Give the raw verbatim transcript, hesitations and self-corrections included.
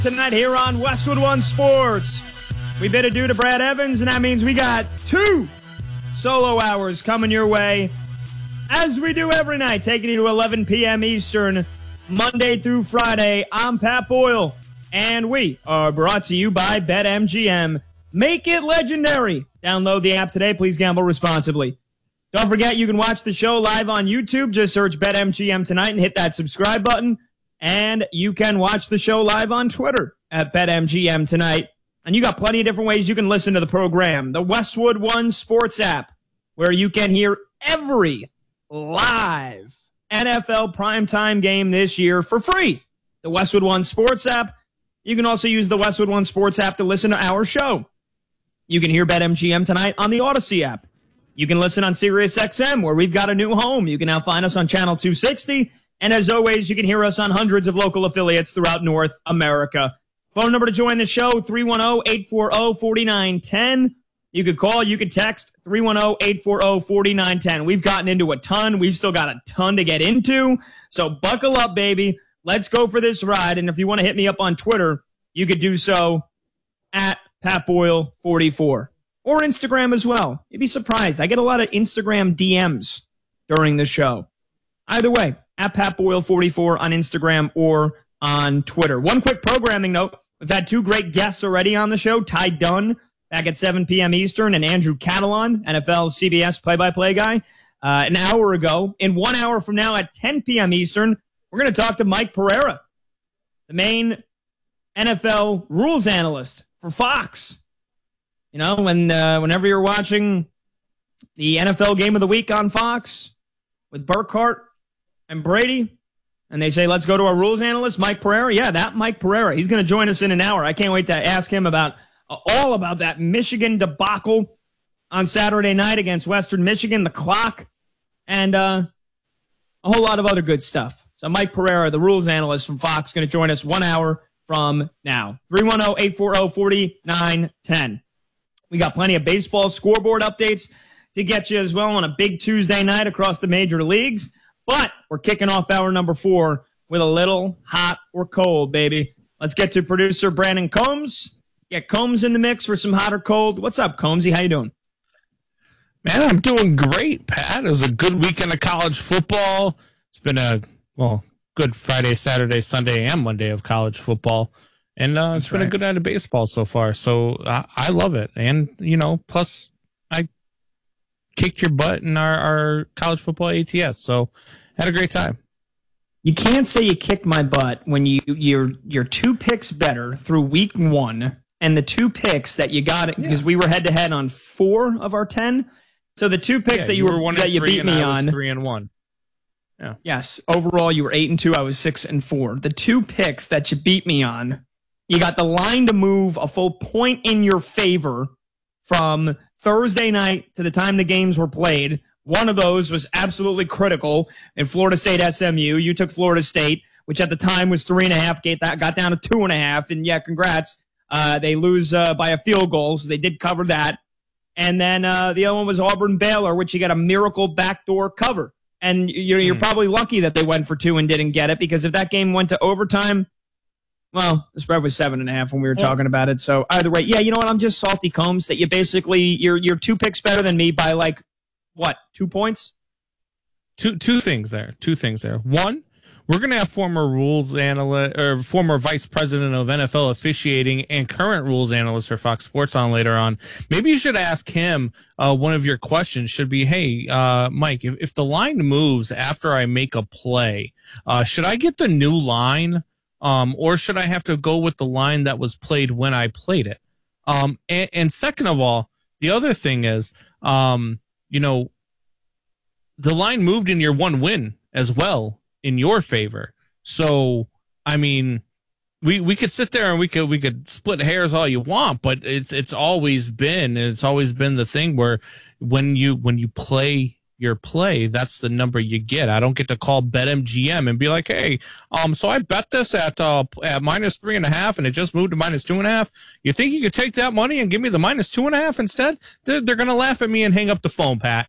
Tonight here on Westwood One Sports. We bid adieu to Brad Evans, and that means we got two solo hours coming your way, as we do every night, taking you to eleven p.m. Eastern, Monday through Friday. I'm Pat Boyle, and we are brought to you by BetMGM. Make it legendary. Download the app today. Please gamble responsibly. Don't forget, you can watch the show live on YouTube. Just search BetMGM tonight and hit that subscribe button. And you can watch the show live on Twitter at BetMGM tonight. And you got plenty of different ways you can listen to the program. The Westwood One Sports app, where you can hear every live N F L primetime game this year for free. The Westwood One Sports app. You can also use the Westwood One Sports app to listen to our show. You can hear BetMGM tonight on the Odyssey app. You can listen on SiriusXM, where we've got a new home. You can now find us on Channel two sixty. And as always, you can hear us on hundreds of local affiliates throughout North America. Phone number to join the show, three one zero, eight four zero, four nine one zero. You could call, you could text, three one zero, eight four zero, four nine one zero. We've gotten into a ton. We've still got a ton to get into. So buckle up, baby. Let's go for this ride. And if you want to hit me up on Twitter, you could do so at Pat Boyle forty-four. Or Instagram as well. You'd be surprised. I get a lot of Instagram D Ms during the show. Either way, at Pat Boyle forty-four on Instagram or on Twitter. One quick programming note. We've had two great guests already on the show. Ty Dunn back at seven p.m. Eastern, and Andrew Catalon, N F L C B S play-by-play guy, uh, an hour ago. In one hour from now at ten p.m. Eastern, we're going to talk to Mike Pereira, the main N F L rules analyst for Fox. You know, when uh, whenever you're watching the N F L Game of the Week on Fox with Burkhardt and Brady, and they say, let's go to our rules analyst, Mike Pereira. Yeah, that Mike Pereira. He's going to join us in an hour. I can't wait to ask him about uh, all about that Michigan debacle on Saturday night against Western Michigan, the clock, and uh, a whole lot of other good stuff. So Mike Pereira, the rules analyst from Fox, going to join us one hour from now. three one zero, eight four zero, four nine one zero. We got plenty of baseball scoreboard updates to get you as well on a big Tuesday night across the major leagues. But we're kicking off hour number four with a little hot or cold, baby. Let's get to producer Brandon Combs. Get Combs in the mix for some hot or cold. What's up, Combsy? How you doing? Man, I'm doing great, Pat. It was a good weekend of college football. It's been a, well, good Friday, Saturday, Sunday, and Monday of college football. And uh, it's been right. a good night of baseball so far. So uh, I love it. And, you know, plus I kicked your butt in our, our college football A T S. So had a great time. You can't say you kicked my butt when you, you're, you're two picks better through week one. And the two picks that you got, because yeah. we were head to head on four of our ten. So the two picks yeah, that you, you were one that you beat me on, three and one. Yeah. Yes. Overall, you were eight and two. I was six and four. The two picks that you beat me on, you got the line to move a full point in your favor from Thursday night to the time the games were played. One of those was absolutely critical in Florida State S M U. You took Florida State, which at the time was three and a half, got down to two and a half. And yeah, congrats. Uh, they lose uh, by a field goal, so they did cover that. And then uh, the other one was Auburn Baylor, which you got a miracle backdoor cover. And you're, you're mm. probably lucky that they went for two and didn't get it, because if that game went to overtime, well, the spread was seven and a half when we were talking about it. So either way, yeah, you know what? I'm just salty, Combs, that you basically you're you're two picks better than me by like what, two points? Two two things there. Two things there. One, we're gonna have former rules analyst or former vice president of N F L officiating and current rules analyst for Fox Sports on later on. Maybe you should ask him. Uh, one of your questions should be, hey, uh, Mike, if, if the line moves after I make a play, uh, should I get the new line? Um, or should I have to go with the line that was played when I played it? Um, and, and second of all, the other thing is, um, you know, the line moved in your one win as well in your favor. So, I mean, we, we could sit there and we could, we could split hairs all you want, but it's, it's always been, it's always been the thing where when you, when you play your play, that's the number you get. I don't get to call BetMGM and be like, hey, um, so I bet this at uh at minus three and a half, and it just moved to minus two and a half. You think you could take that money and give me the minus two and a half instead? They're, they're gonna laugh at me and hang up the phone, Pat.